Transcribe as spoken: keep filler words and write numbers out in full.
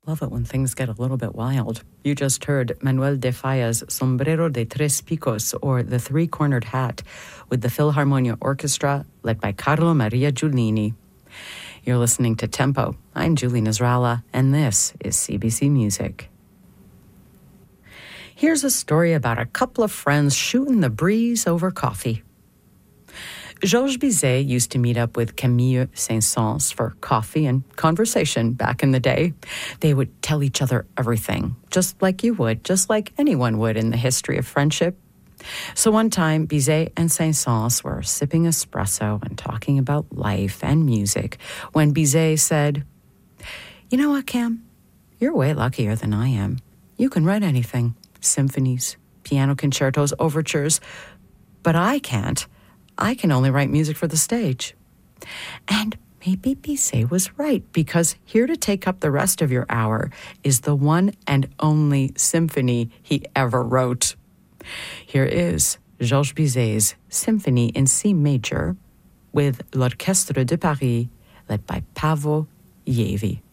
Love it when things get a little bit wild. You just heard Manuel de Falla's Sombrero de Tres Picos, or The Three-Cornered Hat, with the Philharmonia Orchestra, led by Carlo Maria Giulini. You're listening to Tempo. I'm Julie Nasrallah, and this is C B C Music. Here's a story about a couple of friends shooting the breeze over coffee. Georges Bizet used to meet up with Camille Saint-Saëns for coffee and conversation back in the day. They would tell each other everything, just like you would, just like anyone would in the history of friendship. So one time, Bizet and Saint-Saëns were sipping espresso and talking about life and music when Bizet said, "You know what, Cam? You're way luckier than I am. You can write anything, symphonies, piano concertos, overtures, but I can't. I can only write music for the stage." And maybe Bizet was right, because here to take up the rest of your hour is the one and only symphony he ever wrote. Here is Georges Bizet's Symphony in C major with l'Orchestre de Paris, led by Paavo Järvi.